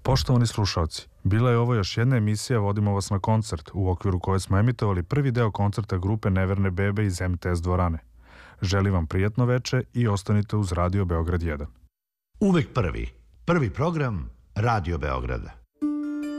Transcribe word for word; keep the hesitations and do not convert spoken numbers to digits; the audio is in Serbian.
Poštovani slušalci, bila je ovo još jedna emisija Vodimo vas na koncert, u okviru koje smo emitovali prvi deo koncerta grupe Neverne bebe iz em te es dvorane. Želim vam prijatno veče i ostanite uz Radio Beograd jedan. Uvek prvi. Prvi program Radio Beograda.